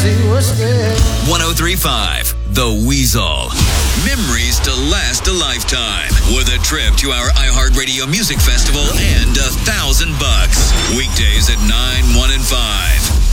see what's there. 103.5 The Weasel. Memories to last a lifetime. With a trip to our iHeartRadio Music Festival and 1,000